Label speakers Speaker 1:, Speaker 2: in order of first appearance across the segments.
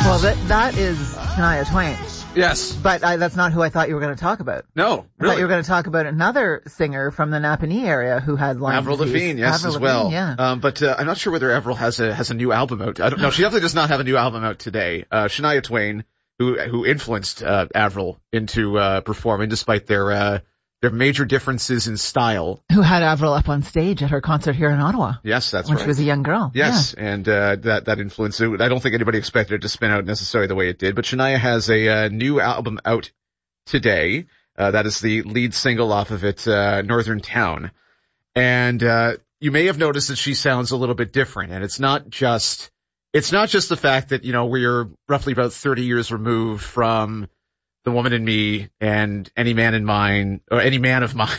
Speaker 1: Well, that is Shania Twain.
Speaker 2: Yes.
Speaker 1: But that's not who I thought you were going to talk about.
Speaker 2: No, really.
Speaker 1: I thought you were going to talk about another singer from the Napanee area who had Lyme
Speaker 2: Avril
Speaker 1: disease.
Speaker 2: Lavigne, yes,
Speaker 1: Avril
Speaker 2: as well.
Speaker 1: Lavigne, yeah.
Speaker 2: But I'm not sure whether Avril has a new album out. I don't know. She definitely does not have a new album out today. Shania Twain, who influenced Avril into performing despite their major differences in style.
Speaker 1: Who had Avril up on stage at her concert here in Ottawa.
Speaker 2: Yes, that's
Speaker 1: when
Speaker 2: right.
Speaker 1: When she was a young girl.
Speaker 2: Yes,
Speaker 1: yeah.
Speaker 2: And that influence, I don't think anybody expected it to spin out necessarily the way it did, but Shania has a new album out today. That is the lead single off of it, Northern Town. And you may have noticed that she sounds a little bit different, and it's not just the fact that, we're roughly about 30 years removed from The Woman in Me and Any Man in Mine, or Any Man of Mine.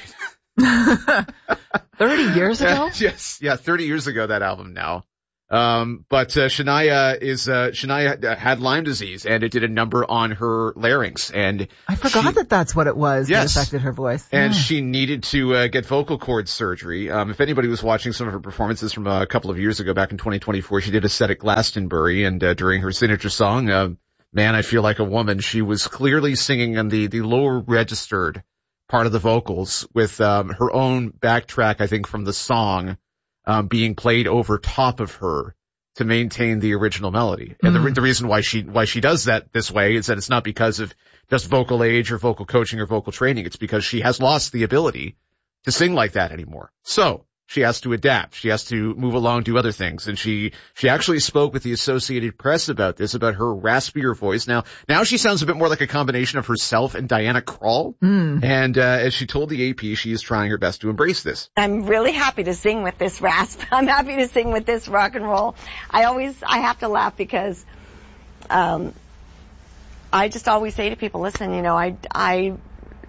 Speaker 1: 30 years ago?
Speaker 2: Yes. Yeah, 30 years ago, that album now. But Shania had Lyme disease, and it did a number on her larynx, and
Speaker 1: I forgot that's what it was that affected her voice.
Speaker 2: And she needed to get vocal cord surgery. If anybody was watching some of her performances from a couple of years ago, back in 2024, she did a set at Glastonbury, and during her signature song, Man, I Feel Like a Woman, she was clearly singing in the lower registered part of the vocals with her own backtrack, I think, from the song being played over top of her to maintain the original melody. And the reason why she does that this way is that it's not because of just vocal age or vocal coaching or vocal training. It's because she has lost the ability to sing like that anymore. So she has to adapt. She has to move along, do other things. And she actually spoke with the Associated Press about this, about her raspier voice. Now she sounds a bit more like a combination of herself and Diana Krall. And as she told the AP, she is trying her best to embrace this.
Speaker 3: I'm really happy to sing with this rasp. I'm happy to sing with this rock and roll. I have to laugh because I just always say to people, listen, I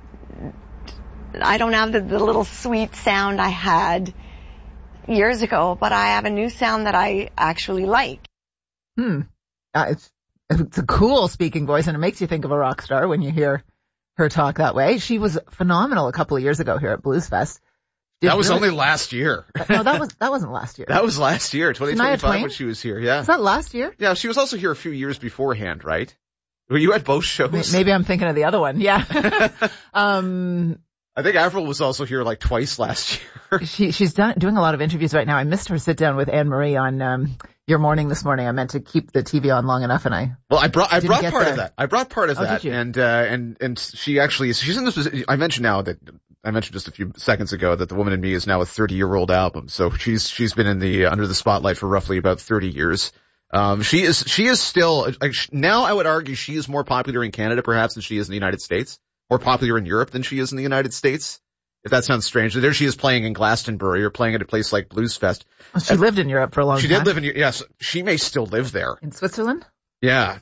Speaker 3: don't have the little sweet sound I had years ago, but I have a new sound that I actually like.
Speaker 1: It's a cool speaking voice, and it makes you think of a rock star when you hear her talk that way. She was phenomenal a couple of years ago here at Blues Fest.
Speaker 2: That was only last year.
Speaker 1: No, that wasn't last year.
Speaker 2: That was last year, 2025 when she was here, yeah.
Speaker 1: Was that last year?
Speaker 2: Yeah, she was also here a few years beforehand, right? Were you at both shows?
Speaker 1: Maybe I'm thinking of the other one, yeah.
Speaker 2: I think Avril was also here like twice last year.
Speaker 1: She's doing a lot of interviews right now. I missed her sit down with Anne Marie on Your Morning this morning. I meant to keep the TV on long enough, and I brought part
Speaker 2: of that. I brought part of that, and she's in this. I mentioned just a few seconds ago that The Woman in Me is now a 30-year-old album. So she's been in under the spotlight for roughly about 30 years. She is still now. I would argue she is more popular in Canada perhaps than she is in the United States. More popular in Europe than she is in the United States, if that sounds strange. There she is playing in Glastonbury or playing at a place like Blues Fest.
Speaker 1: Well, she lived in Europe for a long time.
Speaker 2: She did live in Europe. Yes, she may still live there.
Speaker 1: In Switzerland?
Speaker 2: Yeah.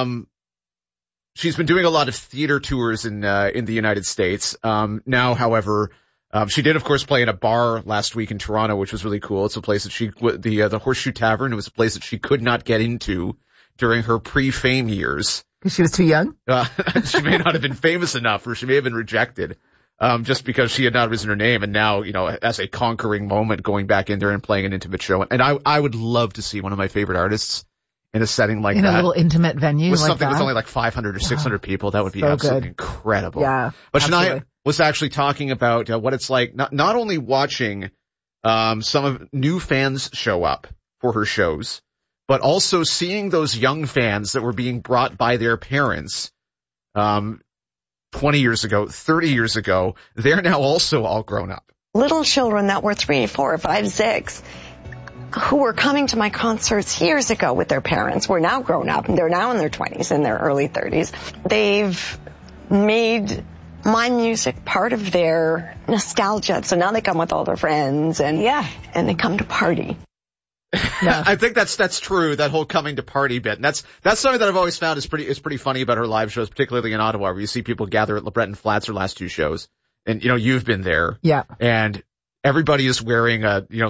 Speaker 2: She's been doing a lot of theater tours in the United States. Now, however, she did, of course, play in a bar last week in Toronto, which was really cool. It's a place that the Horseshoe Tavern, it was a place that she could not get into during her pre-fame years.
Speaker 1: Because she was too young?
Speaker 2: She may not have been famous enough, or she may have been rejected, just because she had not risen her name. And now, as a conquering moment, going back in there and playing an intimate show. And I would love to see one of my favorite artists in a setting like that.
Speaker 1: In a little intimate venue
Speaker 2: with
Speaker 1: like
Speaker 2: something
Speaker 1: that.
Speaker 2: with only like 500 or 600 people. That would be
Speaker 1: so
Speaker 2: absolutely
Speaker 1: good.
Speaker 2: Incredible.
Speaker 1: Yeah.
Speaker 2: But Shania was actually talking about what it's like, not only watching some of new fans show up for her shows, but also seeing those young fans that were being brought by their parents 20 years ago, 30 years ago, they're now also all grown up.
Speaker 3: Little children that were 3, 4, 5, 6, who were coming to my concerts years ago with their parents, were now grown up, and they're now in their 20s and their early 30s. They've made my music part of their nostalgia. So now they come with all their friends and they come to party.
Speaker 1: Yeah.
Speaker 2: I think that's true, that whole coming to party bit. And that's something that I've always found is pretty funny about her live shows, particularly in Ottawa, where you see people gather at LeBreton Flats her last 2 shows. And, you've been there.
Speaker 1: Yeah.
Speaker 2: And everybody is wearing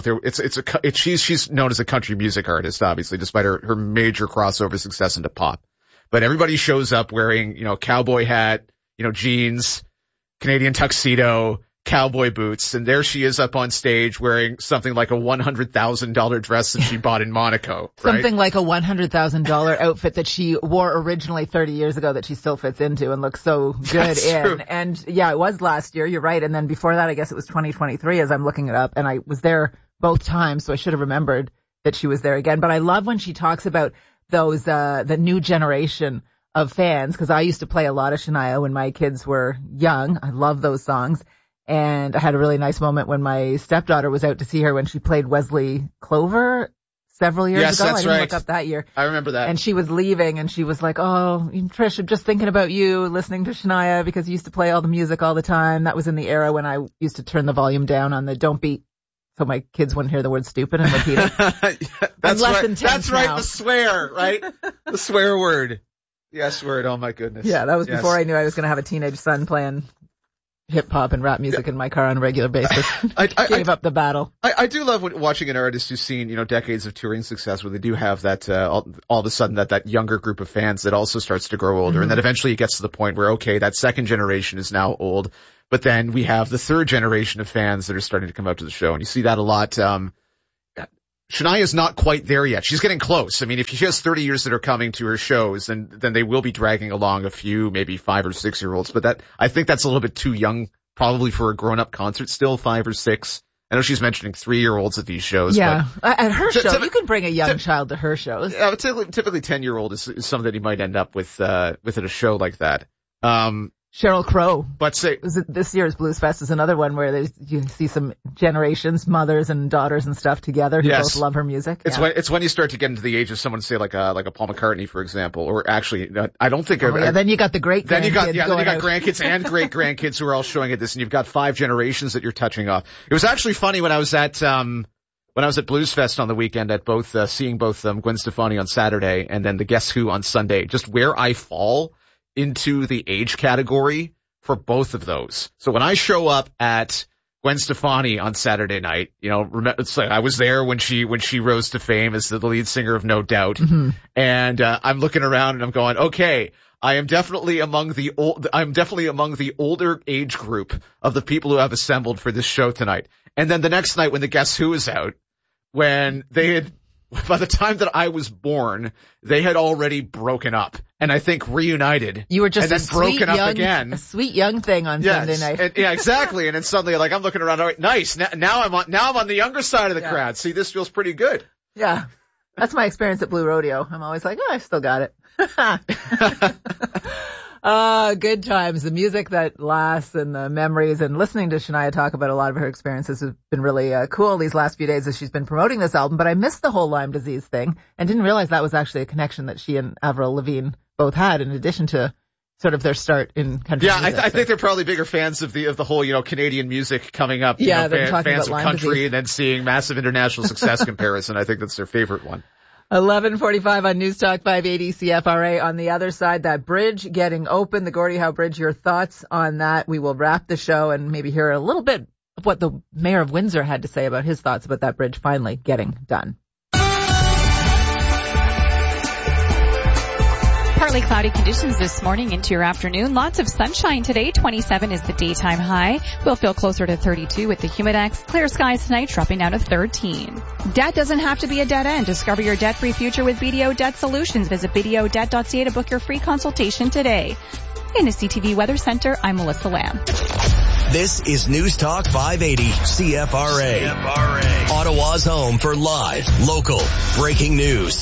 Speaker 2: she's known as a country music artist, obviously, despite her major crossover success into pop. But everybody shows up wearing, cowboy hat, jeans, Canadian tuxedo, cowboy boots, and there she is up on stage wearing something like a $100,000 dress that she bought in Monaco. Right?
Speaker 1: Something like a $100,000 outfit that she wore originally 30 years ago that she still fits into and looks so good
Speaker 2: That's
Speaker 1: in.
Speaker 2: true.
Speaker 1: And yeah, it was last year. You're right. And then before that, I guess it was 2023 as I'm looking it up. And I was there both times, so I should have remembered that she was there again. But I love when she talks about those, the new generation of fans, because I used to play a lot of Shania when my kids were young. I love those songs. And I had a really nice moment when my stepdaughter was out to see her when she played Wesley Clover several years
Speaker 2: Yes,
Speaker 1: ago.
Speaker 2: that's
Speaker 1: I didn't
Speaker 2: right.
Speaker 1: look up that year.
Speaker 2: I remember that.
Speaker 1: And she was leaving and she was like, oh, Trish, I'm just thinking about you listening to Shania because you used to play all the music all the time. That was in the era when I used to turn the volume down on the Don't Beat so my kids wouldn't hear the word stupid and repeat it.
Speaker 2: That's
Speaker 1: less
Speaker 2: right.
Speaker 1: than 10
Speaker 2: That's right.
Speaker 1: now.
Speaker 2: The swear, right? The swear word. The S word. Oh my goodness.
Speaker 1: Yeah, that was
Speaker 2: Yes.
Speaker 1: before I knew I was going to have a teenage son playing hip hop and rap music in my car on a regular basis. Gave up the battle.
Speaker 2: I do love watching an artist who's seen, decades of touring success where they do have that, all of a sudden that younger group of fans that also starts to grow older. And then eventually it gets to the point where, okay, that second generation is now old, but then we have the third generation of fans that are starting to come out to the show. And you see that a lot. Shania's not quite there yet. She's getting close. I mean, if she has 30 years that are coming to her shows, then they will be dragging along a few, maybe 5 or 6 year olds. But I think that's a little bit too young, probably for a grown up concert still, 5 or 6. I know she's mentioning 3-year-olds at these shows.
Speaker 1: Yeah. At her show, you can bring a young
Speaker 2: typ-
Speaker 1: child to her shows.
Speaker 2: But typically 10-year-old is something that you might end up with at a show like that.
Speaker 1: Sheryl Crow.
Speaker 2: But say,
Speaker 1: This year's Blues Fest is another one where you see some generations, mothers and daughters and stuff together who both love her music.
Speaker 2: It's when you start to get into the age of someone, say like a Paul McCartney, for example, or actually, I don't think.
Speaker 1: Then you got the great grandkids.
Speaker 2: Then you got grandkids and great grandkids who are all showing at this, and you've got 5 generations that you're touching off. It was actually funny when I was at Blues Fest on the weekend at both seeing both Gwen Stefani on Saturday and then the Guess Who on Sunday, just where I fall into the age category for both of those. So when I show up at Gwen Stefani on Saturday night, it's like I was there when she rose to fame as the lead singer of No Doubt. Mm-hmm. And I'm looking around and I'm going, okay, I am definitely among the older age group of the people who have assembled for this show tonight. And then the next night when the Guess Who is out, when by the time that I was born, they had already broken up and I think reunited.
Speaker 1: You were just
Speaker 2: and then broken up again.
Speaker 1: A sweet young thing on Sunday night.
Speaker 2: And, yeah, exactly. And then suddenly, I'm looking around. All right, nice. Now I'm on the younger side of the crowd. See, this feels pretty good.
Speaker 1: Yeah, that's my experience at Blue Rodeo. I'm always like, oh, I still got it. Good times. The music that lasts and the memories, and listening to Shania talk about a lot of her experiences has been really cool these last few days as she's been promoting this album. But I missed the whole Lyme disease thing and didn't realize that was actually a connection that she and Avril Lavigne both had, in addition to sort of their start in country music.
Speaker 2: I think they're probably bigger fans of the whole, Canadian music coming up.
Speaker 1: Yeah, they're talking
Speaker 2: fans
Speaker 1: about
Speaker 2: of
Speaker 1: Lyme
Speaker 2: country
Speaker 1: disease.
Speaker 2: and then seeing massive international success comparison. I think that's their favorite one.
Speaker 1: 11:45 on News Talk 580 CFRA. On the other side, that bridge getting open, the Gordie Howe Bridge. Your thoughts on that? We will wrap the show and maybe hear a little bit of what the mayor of Windsor had to say about his thoughts about that bridge finally getting done.
Speaker 4: Partly cloudy conditions this morning into your afternoon. Lots of sunshine today. 27 is the daytime high. We'll feel closer to 32 with the Humidex. Clear skies tonight, dropping down to 13. Debt doesn't have to be a dead end. Discover your debt-free future with BDO Debt Solutions. Visit BDOdebt.ca to book your free consultation today. In the CTV Weather Center, I'm Melissa Lamb.
Speaker 5: This is News Talk 580 CFRA. Ottawa's home for live, local, breaking news.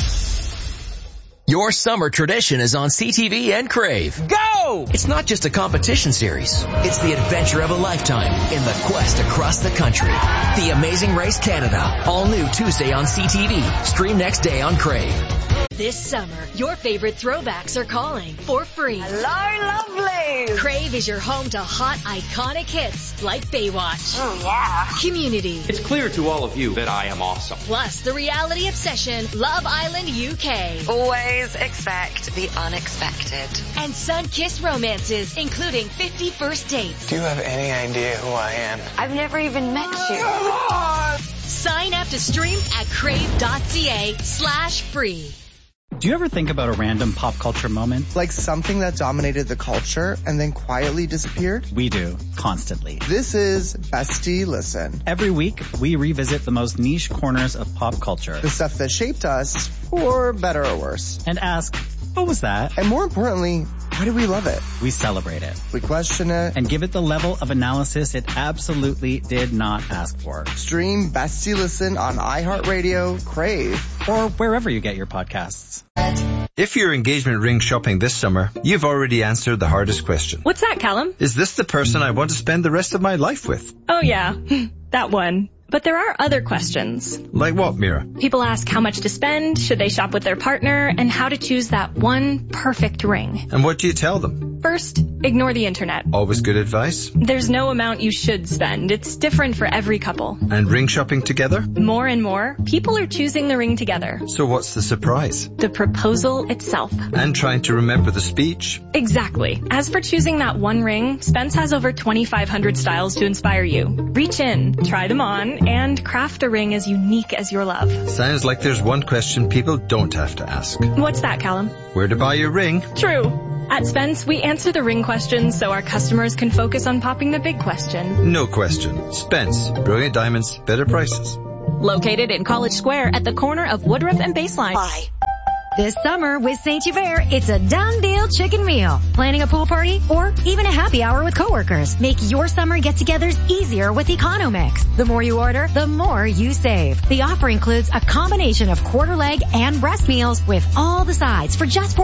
Speaker 5: Your summer tradition is on CTV and Crave. Go! It's not just a competition series. It's the adventure of a lifetime in the quest across the country. The Amazing Race Canada. All new Tuesday on CTV. Stream next day on Crave.
Speaker 6: This summer, your favorite throwbacks are calling for free.
Speaker 3: Hello, lovelies.
Speaker 6: Crave is your home to hot, iconic hits like Baywatch.
Speaker 3: Oh, yeah.
Speaker 6: Community.
Speaker 7: It's clear to all of you that I am awesome.
Speaker 6: Plus the reality obsession, Love Island UK.
Speaker 3: Always expect the unexpected.
Speaker 6: And sun-kissed romances, including 50 First Dates.
Speaker 8: Do you have any idea who I am?
Speaker 3: I've never even met you.
Speaker 6: Sign up to stream at crave.ca/free.
Speaker 9: Do you ever think about a random pop culture moment?
Speaker 10: Like something that dominated the culture and then quietly disappeared?
Speaker 9: We do, constantly.
Speaker 10: This is Bestie Listen.
Speaker 9: Every week, we revisit the most niche corners of pop culture.
Speaker 10: The stuff that shaped us, for better or worse.
Speaker 9: And ask, what was that?
Speaker 10: And more importantly, why do we love it?
Speaker 9: We celebrate it.
Speaker 10: We question it.
Speaker 9: And give it the level of analysis it absolutely did not ask for.
Speaker 10: Stream Bestie Listen on iHeartRadio, Crave,
Speaker 9: or wherever you get your podcasts.
Speaker 11: If you're engagement ring shopping this summer, you've already answered the hardest question.
Speaker 12: What's that, Callum?
Speaker 11: Is this the person I want to spend the rest of my life with?
Speaker 12: Oh yeah, that one. But there are other questions.
Speaker 11: Like what, Mira?
Speaker 12: People ask how much to spend, should they shop with their partner, and how to choose that one perfect ring.
Speaker 11: And what do you tell them?
Speaker 12: First, ignore the internet.
Speaker 11: Always good advice.
Speaker 12: There's no amount you should spend. It's different for every couple.
Speaker 11: And ring shopping together?
Speaker 12: More and more, people are choosing the ring together.
Speaker 11: So what's the surprise?
Speaker 12: The proposal itself.
Speaker 11: And trying to remember the speech?
Speaker 12: Exactly. As for choosing that one ring, Spence has over 2,500 styles to inspire you. Reach in, try them on, and craft a ring as unique as your love.
Speaker 11: Sounds like there's one question people don't have to ask.
Speaker 12: What's that, Callum?
Speaker 11: Where to buy your ring?
Speaker 12: True. At Spence, we answer the ring questions so our customers can focus on popping the big question.
Speaker 11: No question. Spence. Brilliant diamonds, better prices.
Speaker 6: Located in College Square at the corner of Woodruff and Baseline.
Speaker 13: Bye. This summer with St. Hubert, it's a done deal chicken meal. Planning a pool party or even a happy hour with coworkers. Make your summer get-togethers easier with Economix. The more you order, the more you save. The offer includes a combination of quarter leg and breast meals with all the sides for just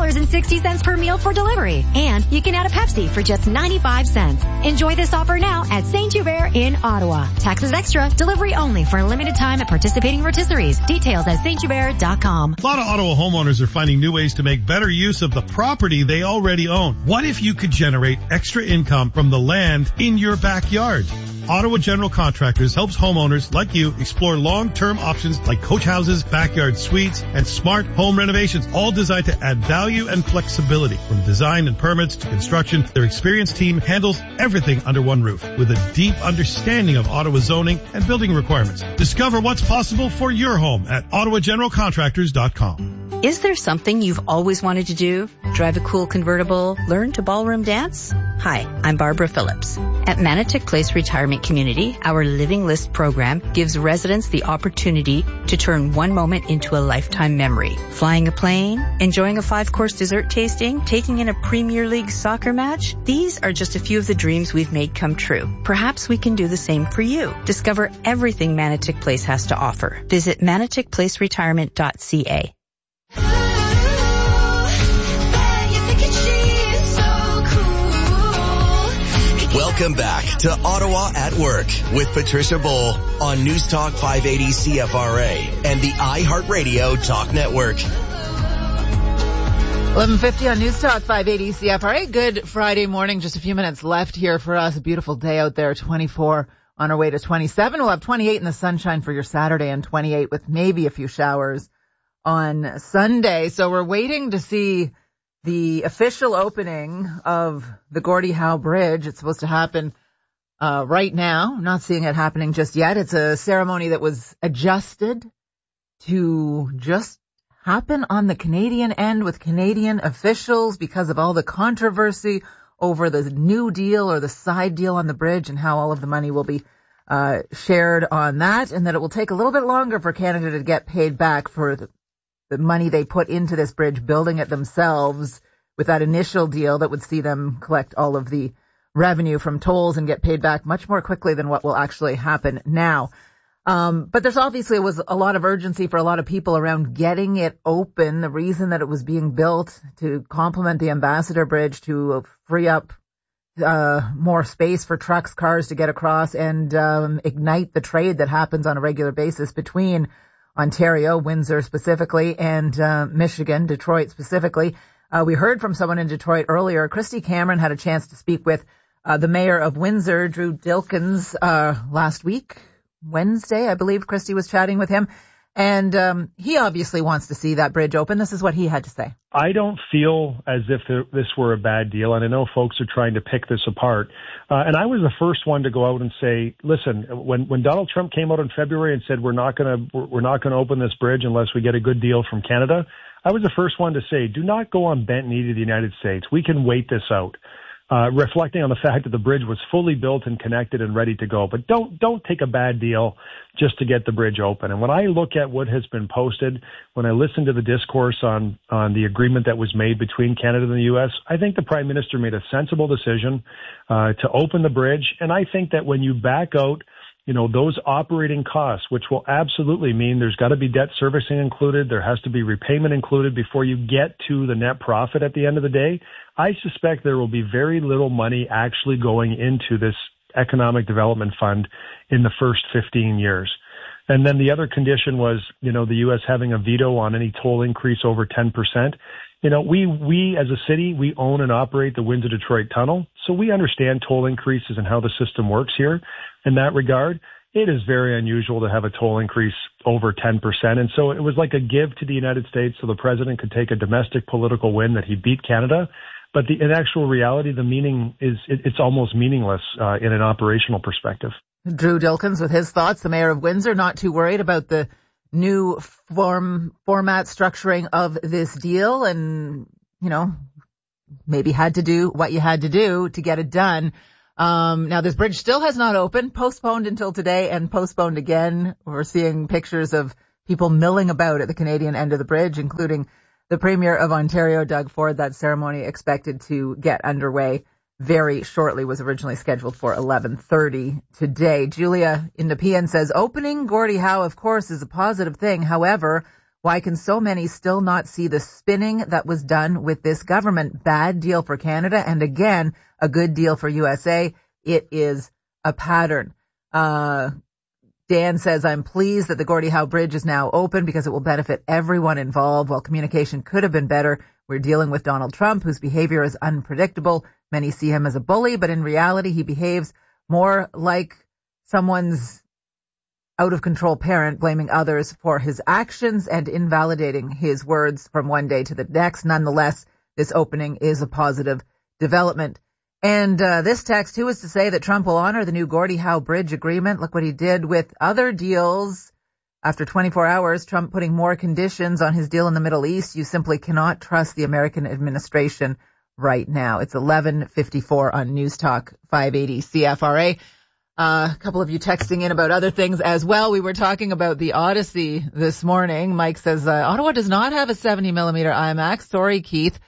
Speaker 13: $14.60 per meal for delivery. And you can add a Pepsi for just 95 cents. Enjoy this offer now at St. Hubert in Ottawa. Taxes extra, delivery only for a limited time at participating rotisseries. Details at sthubert.com.
Speaker 14: A lot of Ottawa homeowners are finding new ways to make better use of the property they already own. What if you could generate extra income from the land in your backyard? Ottawa General Contractors helps homeowners like you explore long-term options like coach houses, backyard suites, and smart home renovations, all designed to add value and flexibility. From design and permits to construction, their experienced team handles everything under one roof with a deep understanding of Ottawa zoning and building requirements. Discover what's possible for your home at ottawageneralcontractors.com.
Speaker 15: Is there something you've always wanted to do? Drive a cool convertible? Learn to ballroom dance? Hi, I'm Barbara Phillips. At Manotick Place Retirement Community, our Living List program gives residents the opportunity to turn one moment into a lifetime memory. Flying a plane, enjoying a 5-course dessert tasting, taking in a Premier League soccer match. These are just a few of the dreams we've made come true. Perhaps we can do the same for you. Discover everything Manotick Place has to offer. Visit manotickplaceretirement.ca.
Speaker 16: Welcome back to Ottawa at Work with Patricia Bowl on News Talk 580 CFRA and the iHeartRadio Talk Network.
Speaker 1: 11:50 on News Talk 580 CFRA. Good Friday morning. Just a few minutes left here for us. A beautiful day out there. 24 on our way to 27. We'll have 28 in the sunshine for your Saturday and 28 with maybe a few showers on Sunday. So we're waiting to see the official opening of the Gordie Howe Bridge. It's supposed to happen right now. I'm not seeing it happening just yet. It's a ceremony that was adjusted to just happen on the Canadian end with Canadian officials because of all the controversy over the new deal or the side deal on the bridge and how all of the money will be shared on that, and that it will take a little bit longer for Canada to get paid back for the money they put into this bridge, building it themselves with that initial deal that would see them collect all of the revenue from tolls and get paid back much more quickly than what will actually happen now. But there's obviously was a lot of urgency for a lot of people around getting it open. The reason that it was being built to complement the Ambassador Bridge to free up more space for trucks, cars to get across and ignite the trade that happens on a regular basis between Ontario, Windsor specifically, and Michigan, Detroit specifically. We heard from someone in Detroit earlier. Christy Cameron had a chance to speak with the mayor of Windsor, Drew Dilkens, last week, Wednesday, I believe Christy was chatting with him. And he obviously wants to see that bridge open. This is what he had to say.
Speaker 17: I don't feel as if this were a bad deal, and I know folks are trying to pick this apart. And I was the first one to go out and say, listen, when Donald Trump came out in February and said we're not going to open this bridge unless we get a good deal from Canada, I was the first one to say, do not go on bent knee to the United States. We can wait this out. Reflecting on the fact that the bridge was fully built and connected and ready to go. But don't take a bad deal just to get the bridge open. And when I look at what has been posted, when I listen to the discourse on the agreement that was made between Canada and the U.S., I think the Prime Minister made a sensible decision to open the bridge. And I think that when you back out those operating costs, which will absolutely mean there's got to be debt servicing included, there has to be repayment included before you get to the net profit at the end of the day, I suspect there will be very little money actually going into this economic development fund in the first 15 years. And then the other condition was, the U.S. having a veto on any toll increase over 10%. We as a city, we own and operate the Windsor-Detroit Tunnel, so we understand toll increases and how the system works here. In that regard, it is very unusual to have a toll increase over 10%. And so it was like a give to the United States so the president could take a domestic political win that he beat Canada. But in actual reality, the meaning is it's almost meaningless in an operational perspective.
Speaker 1: Drew Dilkens with his thoughts, the mayor of Windsor, not too worried about the new format structuring of this deal and, maybe had to do what you had to do to get it done. Now this bridge still has not opened, postponed until today and postponed again. We're seeing pictures of people milling about at the Canadian end of the bridge, including the Premier of Ontario, Doug Ford. That ceremony expected to get underway very shortly, was originally scheduled for 11:30 today. Julia in Nepean says, opening Gordie Howe, of course, is a positive thing. However, why can so many still not see the spinning that was done with this government? Bad deal for Canada and, again, a good deal for USA. It is a pattern. Dan says, I'm pleased that the Gordie Howe Bridge is now open because it will benefit everyone involved. While communication could have been better, we're dealing with Donald Trump, whose behavior is unpredictable. Many see him as a bully, but in reality, he behaves more like someone's out-of-control parent, blaming others for his actions and invalidating his words from one day to the next. Nonetheless, this opening is a positive development. And this text, too, is to say that Trump will honor the new Gordie Howe Bridge agreement. Look what he did with other deals. After 24 hours, Trump putting more conditions on his deal in the Middle East. You simply cannot trust the American administration right now. It's 11:54 on News Talk 580 CFRA. A couple of you texting in about other things as well. We were talking about the Odyssey this morning. Mike says, Ottawa does not have a 70mm IMAX. Sorry, Keith.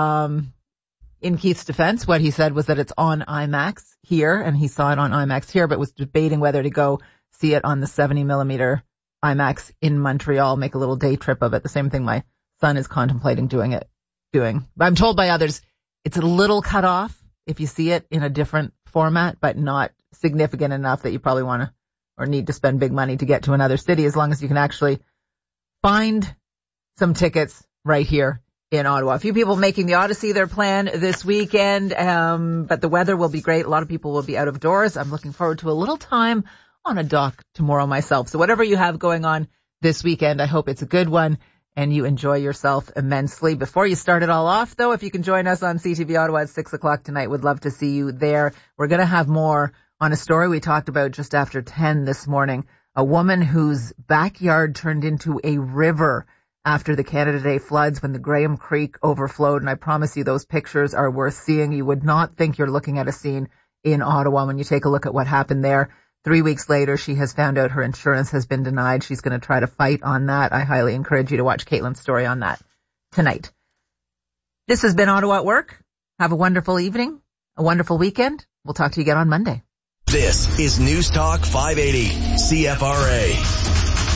Speaker 1: In Keith's defense, what he said was that it's on IMAX here, and he saw it on IMAX here, but was debating whether to go see it on the 70mm IMAX in Montreal, make a little day trip of it. The same thing my son is contemplating doing. But I'm told by others it's a little cut off if you see it in a different format, but not significant enough that you probably want to or need to spend big money to get to another city, as long as you can actually find some tickets right here in Ottawa. A few people making the Odyssey their plan this weekend, but the weather will be great. A lot of people will be out of doors. I'm looking forward to a little time on a dock tomorrow myself. So whatever you have going on this weekend, I hope it's a good one and you enjoy yourself immensely. Before you start it all off, though, if you can join us on CTV Ottawa at 6 o'clock tonight, we'd love to see you there. We're going to have more on a story we talked about just after 10 this morning. A woman whose backyard turned into a river after the Canada Day floods when the Graham Creek overflowed. And I promise you those pictures are worth seeing. You would not think you're looking at a scene in Ottawa when you take a look at what happened there. 3 weeks later, she has found out her insurance has been denied. She's going to try to fight on that. I highly encourage you to watch Caitlin's story on that tonight. This has been Ottawa at Work. Have a wonderful evening, a wonderful weekend. We'll talk to you again on Monday.
Speaker 16: This is News Talk 580 CFRA.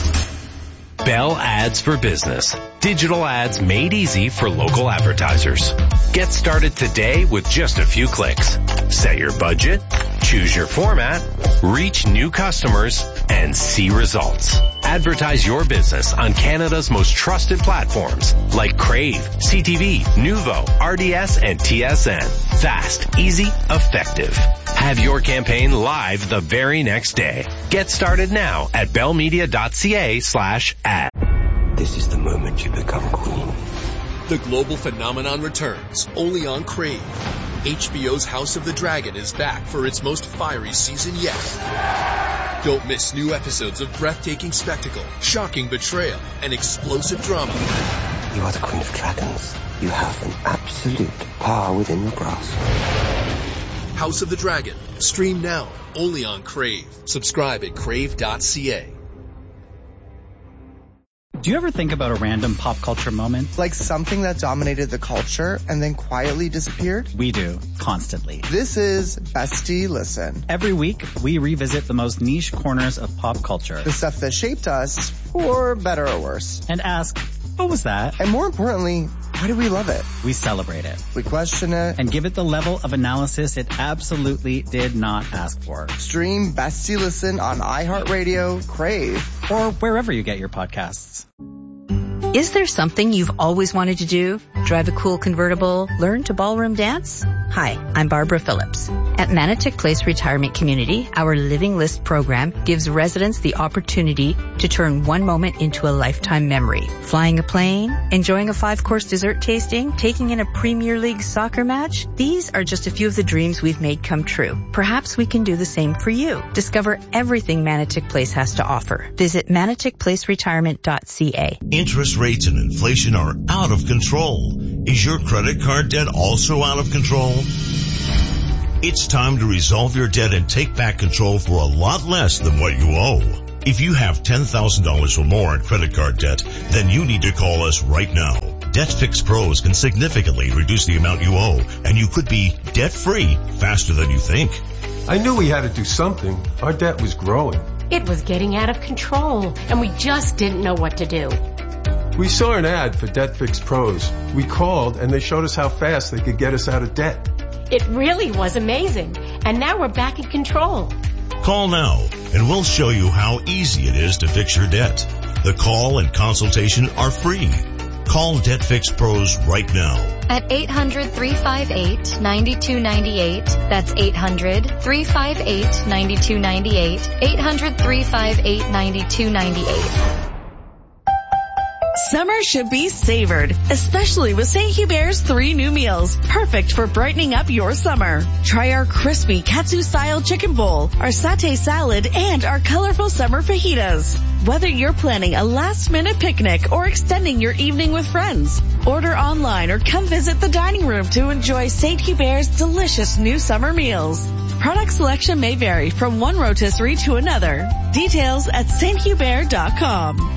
Speaker 18: Bell Ads for Business. Digital ads made easy for local advertisers. Get started today with just a few clicks. Set your budget, choose your format, reach new customers, and see results. Advertise your business on Canada's most trusted platforms like Crave, CTV, Nuvo, RDS, and TSN. Fast, easy, effective. Have your campaign live the very next day. Get started now at bellmedia.ca/ad.
Speaker 19: This is the moment you become queen.
Speaker 20: The global phenomenon returns, only on Crave. HBO's House of the Dragon is back for its most fiery season yet. Don't miss new episodes of breathtaking spectacle, shocking betrayal, and explosive drama.
Speaker 19: You are the Queen of Dragons. You have an absolute power within your grasp.
Speaker 20: House of the Dragon. Stream now, only on Crave. Subscribe at crave.ca.
Speaker 9: Do you ever think about a random pop culture moment?
Speaker 10: Like something that dominated the culture and then quietly disappeared?
Speaker 9: We do, constantly.
Speaker 10: This is Bestie Listen.
Speaker 9: Every week, we revisit the most niche corners of pop culture.
Speaker 10: The stuff that shaped us, for better or worse.
Speaker 9: And ask, what was that?
Speaker 10: And more importantly, why do we love it?
Speaker 9: We celebrate it.
Speaker 10: We question it.
Speaker 9: And give it the level of analysis it absolutely did not ask for.
Speaker 10: Stream Bestie Listen on iHeartRadio, Crave,
Speaker 9: or wherever you get your podcasts.
Speaker 15: Is there something you've always wanted to do? Drive a cool convertible? Learn to ballroom dance? Hi, I'm Barbara Phillips. At Manotick Place Retirement Community, our Living List program gives residents the opportunity to turn one moment into a lifetime memory. Flying a plane? Enjoying a 5-course dessert tasting? Taking in a Premier League soccer match? These are just a few of the dreams we've made come true. Perhaps we can do the same for you. Discover everything Manotick Place has to offer. Visit manotickplaceretirement.ca.
Speaker 21: Interest rates and inflation are out of control. Is your credit card debt also out of control? It's time to resolve your debt and take back control for a lot less than what you owe. If you have $10,000 or more in credit card debt, then you need to call us right now. DebtFix Pros can significantly reduce the amount you owe, and you could be debt-free faster than you think.
Speaker 22: I knew we had to do something. Our debt was growing.
Speaker 23: It was getting out of control, and we just didn't know what to do.
Speaker 22: We saw an ad for DebtFix Pros. We called, and they showed us how fast they could get us out of debt.
Speaker 23: It really was amazing, and now we're back in control.
Speaker 21: Call now, and we'll show you how easy it is to fix your debt. The call and consultation are free. Call DebtFix Pros right now.
Speaker 24: At 800-358-9298. That's 800-358-9298. 800-358-9298.
Speaker 25: Summer should be savored, especially with St. Hubert's 3 new meals, perfect for brightening up your summer. Try our crispy katsu-style chicken bowl, our satay salad, and our colorful summer fajitas. Whether you're planning a last-minute picnic or extending your evening with friends, order online or come visit the dining room to enjoy St. Hubert's delicious new summer meals. Product selection may vary from one rotisserie to another. Details at sthubert.com.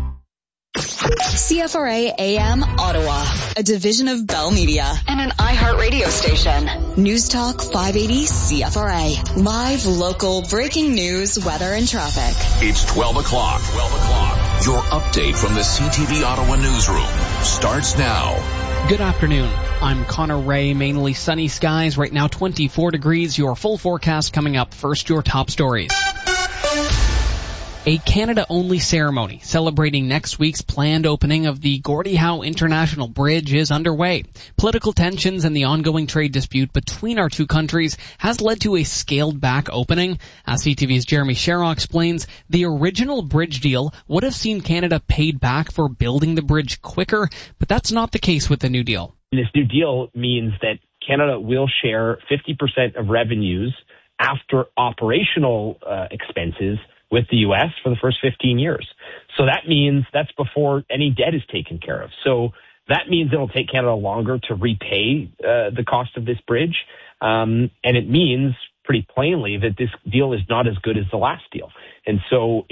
Speaker 6: CFRA AM Ottawa, a division of Bell Media and an iHeartRadio station. News Talk 580 CFRA. Live, local, breaking news, weather, and traffic.
Speaker 26: It's 12 o'clock. Your update from the CTV Ottawa newsroom starts now.
Speaker 27: Good afternoon. I'm Connor Ray. Mainly sunny skies. Right now 24 degrees. Your full forecast coming up. First, your top stories. A Canada-only ceremony celebrating next week's planned opening of the Gordie Howe International Bridge is underway. Political tensions and the ongoing trade dispute between our two countries has led to a scaled-back opening. As CTV's Jeremy Sherraw explains, the original bridge deal would have seen Canada paid back for building the bridge quicker, but that's not the case with the new deal.
Speaker 28: This new deal means that Canada will share 50% of revenues after operational expenses with the U.S. for the first 15 years. So that means that's before any debt is taken care of. So that means it'll take Canada longer to repay the cost of this bridge. And it means pretty plainly that this deal is not as good as the last deal. And so,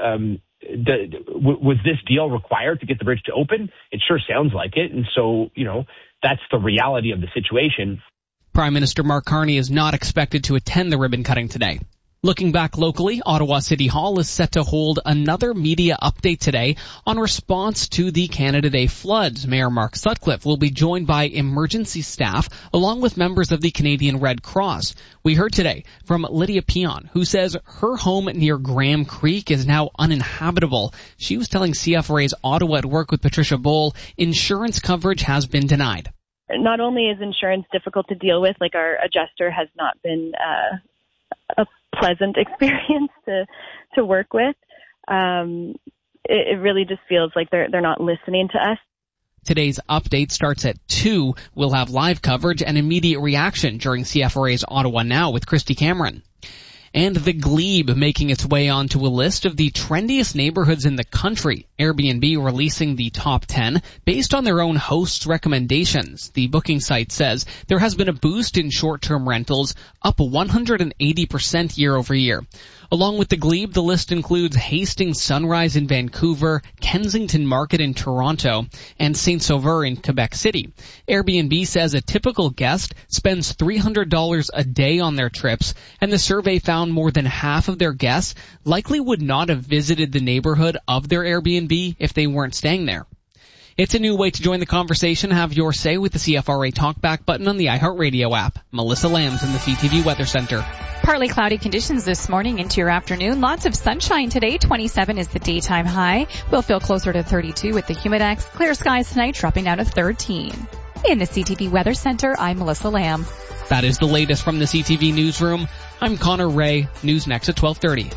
Speaker 28: was this deal required to get the bridge to open? It sure sounds like it. And so, that's the reality of the situation.
Speaker 27: Prime Minister Mark Carney is not expected to attend the ribbon cutting today. Looking back locally, Ottawa City Hall is set to hold another media update today on response to the Canada Day floods. Mayor Mark Sutcliffe will be joined by emergency staff along with members of the Canadian Red Cross. We heard today from Lydia Pion, who says her home near Graham Creek is now uninhabitable. She was telling CFRA's Ottawa at Work with Patricia Bowl insurance coverage has been denied.
Speaker 2: Not only is insurance difficult to deal with, like our adjuster has not been a pleasant experience to work with. It really just feels like they're not listening to us.
Speaker 27: Today's update starts at 2. We'll have live coverage and immediate reaction during CFRA's Ottawa Now with Christy Cameron. And the Glebe making its way onto a list of the trendiest neighborhoods in the country. Airbnb releasing the top 10 based on their own hosts' recommendations. The booking site says there has been a boost in short-term rentals, up 180% year over year. Along with the Glebe, the list includes Hastings Sunrise in Vancouver, Kensington Market in Toronto, and Saint-Sauveur in Quebec City. Airbnb says a typical guest spends $300 a day on their trips, and the survey found more than half of their guests likely would not have visited the neighborhood of their Airbnb if they weren't staying there. It's a new way to join the conversation. Have your say with the CFRA Talkback button on the iHeartRadio app. Melissa Lambs in the CTV Weather Center.
Speaker 3: Partly cloudy conditions this morning into your afternoon. Lots of sunshine today. 27 is the daytime high. We'll feel closer to 32 with the Humidex. Clear skies tonight, dropping down to 13. In the CTV Weather Center, I'm Melissa Lamb.
Speaker 27: That is the latest from the CTV Newsroom. I'm Connor Ray. News next at 12:30.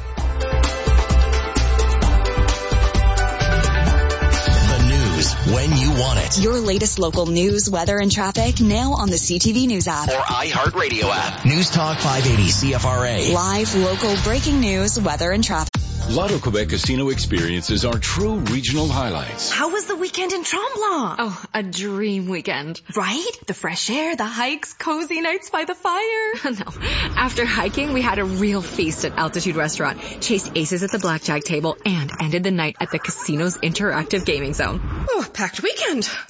Speaker 16: When you want it.
Speaker 6: Your latest local news, weather, and traffic now on the CTV News app.
Speaker 16: Or iHeartRadio app. News Talk 580 CFRA.
Speaker 6: Live, local, breaking news, weather, and traffic.
Speaker 4: Lotto Quebec Casino experiences are true regional highlights.
Speaker 5: How was the weekend in Tremblant?
Speaker 7: Oh, a dream weekend.
Speaker 5: Right? The fresh air, the hikes, cozy nights by the fire.
Speaker 7: No. After hiking, we had a real feast at Altitude Restaurant, chased aces at the blackjack table, and ended the night at the casino's interactive gaming zone.
Speaker 5: Oh, packed weekend.